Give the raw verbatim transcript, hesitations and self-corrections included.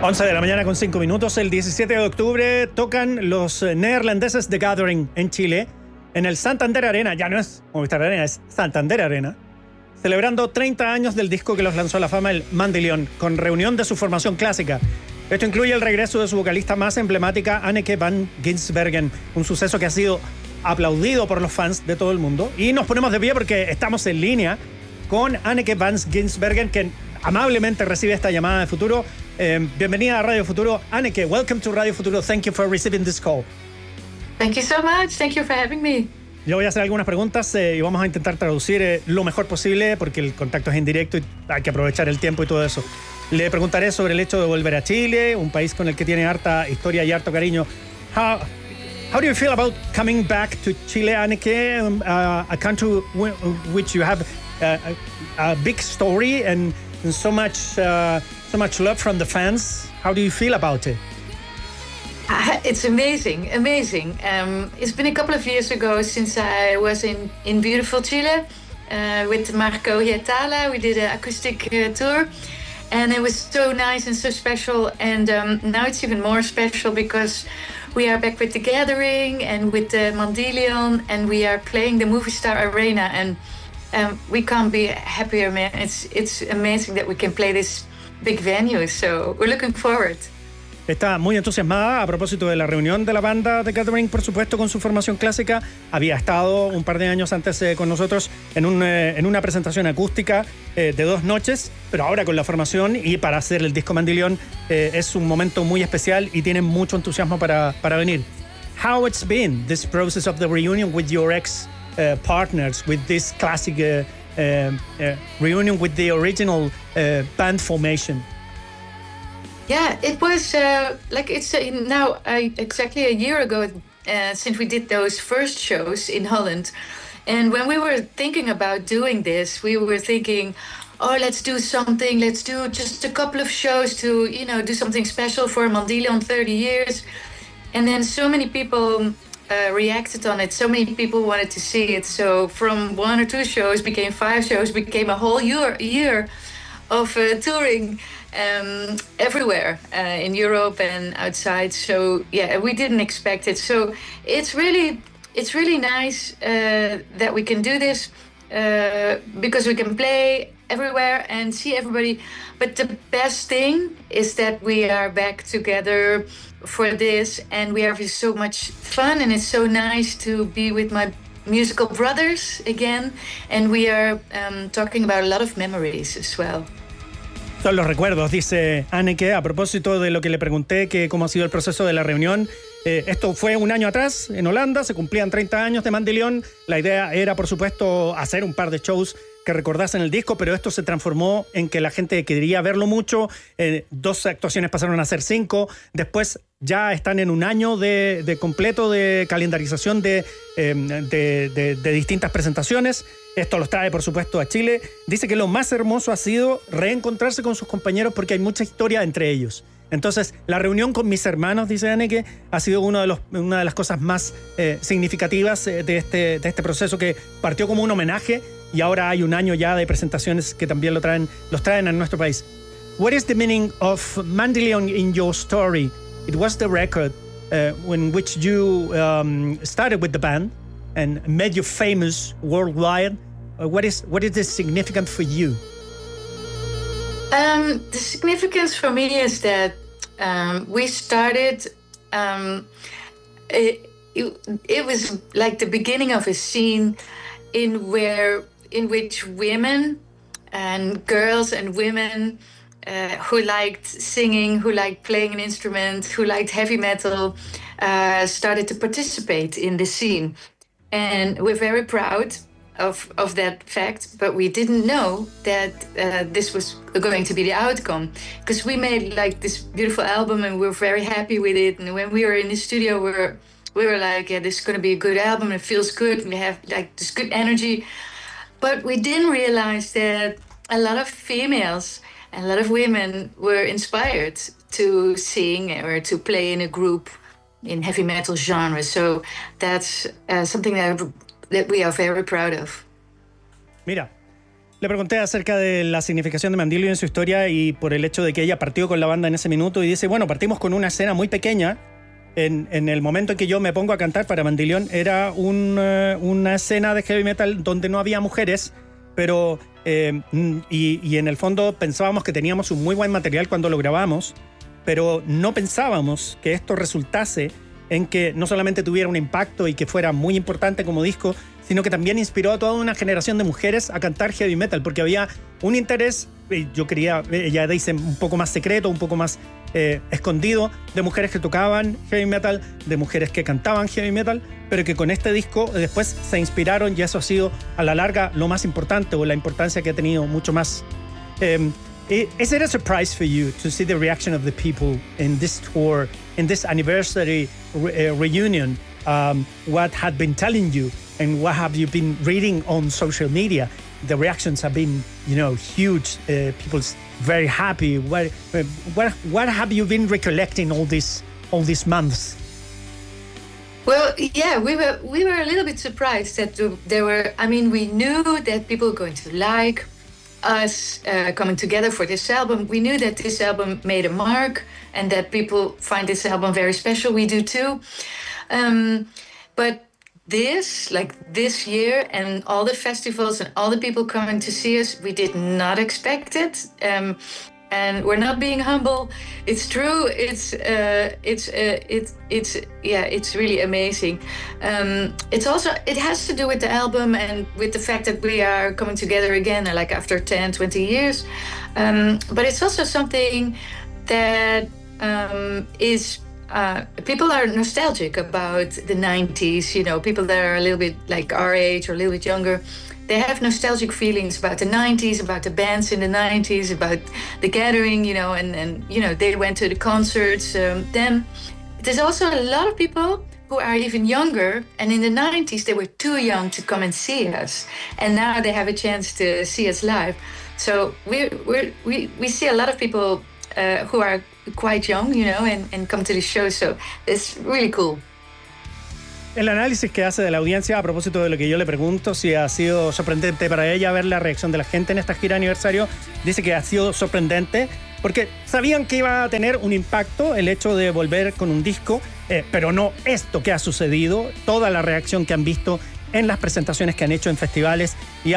once de la mañana con cinco minutos. El diecisiete de octubre tocan los neerlandeses The Gathering en Chile, en el Santander Arena. Ya no es Movistar Arena, es Santander Arena, celebrando treinta años del disco que los lanzó a la fama, el Mandilion, con reunión de su formación clásica. Esto incluye el regreso de su vocalista más emblemática, Anneke van Giersbergen, un suceso que ha sido aplaudido por los fans de todo el mundo. Y nos ponemos de pie porque estamos en línea con Anneke van Giersbergen, que amablemente recibe esta llamada de Futuro. Eh, bienvenida a Radio Futuro. Anneke, welcome to Radio Futuro. Thank you for receiving this call. Thank you so much. Thank you for having me. Yo voy a hacer algunas preguntas eh, y vamos a intentar traducir eh, lo mejor posible porque el contacto es indirecto y hay que aprovechar el tiempo y todo eso. Le preguntaré sobre el hecho de volver a Chile, un país con el que tiene harta historia y harto cariño. How, how do you feel about coming back to Chile, Anneke, um, uh, a country w- which you have uh, a, a big story and, and so much uh, so much love from the fans? How do you feel about it? Uh, it's amazing, amazing. Um, it's been a couple of years ago since I was in, in beautiful Chile uh, with Marco Hietala. We did an acoustic uh, tour. And it was so nice and so special. And um, now it's even more special because we are back with The Gathering and with the Mandilion, and we are playing the Movistar Arena. And um, we can't be happier, man. It's it's amazing that we can play this big venue. So we're looking forward. Está muy entusiasmada a propósito de la reunión de la banda The Gathering, por supuesto, con su formación clásica. Había estado un par de años antes eh, con nosotros en, un, eh, en una presentación acústica eh, de dos noches, pero ahora con la formación y para hacer el disco Mandilion eh, es un momento muy especial y tienen mucho entusiasmo para, para venir. How it's been, this process of the reunion with your ex uh, partners, with this classic uh, uh, uh, reunion with the original uh, band formation? Yeah, it was uh, like it's uh, now uh, exactly a year ago uh, since we did those first shows in Holland. And when we were thinking about doing this, we were thinking, oh, let's do something. Let's do just a couple of shows to, you know, do something special for Mandilion thirty years. And then so many people uh, reacted on it. So many people wanted to see it. So from one or two shows became five shows, became a whole year, year of uh, touring. Um, everywhere uh, in Europe and outside. So yeah, we didn't expect it. So it's really, it's really nice uh, that we can do this uh, because we can play everywhere and see everybody. But the best thing is that we are back together for this, and we are having so much fun, and it's so nice to be with my musical brothers again. And we are um, talking about a lot of memories as well. Son los recuerdos, dice Anneke, a propósito de lo que le pregunté, que cómo ha sido el proceso de la reunión. Eh, esto fue un año atrás, en Holanda, se cumplían treinta años de Mandilion. La idea era, por supuesto, hacer un par de shows que recordasen el disco, pero esto se transformó en que la gente quería verlo mucho. Eh, dos actuaciones pasaron a ser cinco. Después ya están en un año de, de completo de calendarización de, eh, de, de, de distintas presentaciones. Esto los trae, por supuesto, a Chile. Dice que lo más hermoso ha sido reencontrarse con sus compañeros porque hay mucha historia entre ellos. Entonces, la reunión con mis hermanos, dice Anneke, ha sido uno de los, una de las cosas más eh, significativas de este, de este proceso que partió como un homenaje y ahora hay un año ya de presentaciones que también lo traen, los traen a nuestro país. What is the meaning of Mandilion in your story? It was the record uh, in which you um, started with the band and made you famous worldwide. Uh, what is what is the significance for you? Um, the significance for me is that um, we started. Um, it, it, it was like the beginning of a scene in where in which women and girls and women uh, who liked singing, who liked playing an instrument, who liked heavy metal, uh, started to participate in the scene. And we're very proud of, of that fact, but we didn't know that uh, this was going to be the outcome, because we made like this beautiful album and we were very happy with it. And when we were in the studio, we were, we were like, yeah, this is going to be a good album. It feels good. We have like this good energy. But we didn't realize that a lot of females and a lot of women were inspired to sing or to play in a group in heavy metal genre. So that's uh, something that, that we are very proud of. Mira, Le pregunté acerca de la significación de Mandillion en su historia y por el hecho de que ella partió con la banda en ese minuto y dice, bueno, partimos con una escena muy pequeña. En, en el momento en que yo me pongo a cantar para Mandillion era un, uh, una escena de heavy metal donde no había mujeres, pero eh, y, y en el fondo pensábamos que teníamos un muy buen material cuando lo grabamos, pero no pensábamos que esto resultase en que no solamente tuviera un impacto y que fuera muy importante como disco, sino que también inspiró a toda una generación de mujeres a cantar heavy metal, porque había un interés, yo quería, ella dice, un poco más secreto, un poco más eh, escondido, de mujeres que tocaban heavy metal, de mujeres que cantaban heavy metal, pero que con este disco después se inspiraron y eso ha sido a la larga lo más importante o la importancia que ha tenido mucho más. Um, is it a surprise for you to see the reaction of the people in this tour, in this anniversary re- uh, reunion? Um, what had been telling you and what have you been reading on social media? The reactions have been, you know, huge. Uh, people's very happy. What, uh, what, what have you been recollecting all these, all these months? Well, yeah, we were we were a little bit surprised that there were. I mean, we knew that people were going to like us uh, coming together for this album. We knew that this album made a mark and that people find this album very special. We do too. Um, but this, like this year, and all the festivals and all the people coming to see us, we did not expect it. Um, and we're not being humble. It's true. It's uh, it's uh, it's it's yeah. It's really amazing. Um, it's also it has to do with the album and with the fact that we are coming together again, like after ten, twenty years. Um, but it's also something that um, is. Uh, people are nostalgic about the nineties, you know, people that are a little bit like our age or a little bit younger, they have nostalgic feelings about the nineties, about the bands in the nineties, about the gathering, you know, and, and you know, they went to the concerts. Um, then there's also a lot of people who are even younger, and in the nineties they were too young to come and see us, and now they have a chance to see us live. So we we we we see a lot of people uh, who are quite young, you know, and, and come to the show, so it's really cool. El análisis que hace de la audiencia a propósito de lo que yo le pregunto, si ha sido sorprendente para ella ver la reacción de la gente en esta gira de aniversario, dice que ha sido sorprendente porque sabían que iba a tener un impacto el hecho de volver con un disco, eh, pero no esto que ha sucedido, toda la reacción que han visto en las presentaciones que han hecho en festivales y